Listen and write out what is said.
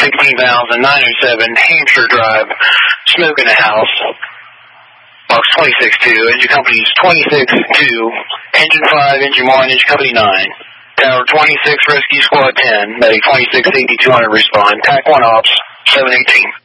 16,907 Hampshire Drive, smoke in the house. Box 26-2, engine company is 26-2, engine 5, engine 1, engine company 9. Tower 26, rescue squad 10, medic 26, 8200 respond, TAC 1 ops, 718.